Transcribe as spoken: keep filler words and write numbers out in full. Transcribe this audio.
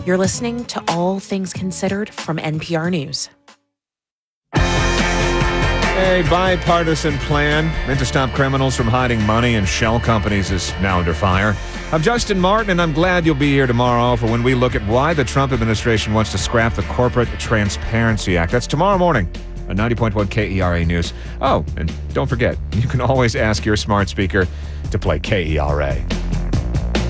You're listening to All Things Considered from N P R News. A bipartisan plan meant to stop criminals from hiding money in shell companies is now under fire. I'm Justin Martin, and I'm glad you'll be here tomorrow for when we look at why the Trump administration wants to scrap the Corporate Transparency Act. That's tomorrow morning on ninety point one K E R A News. Oh, and don't forget, you can always ask your smart speaker to play K E R A.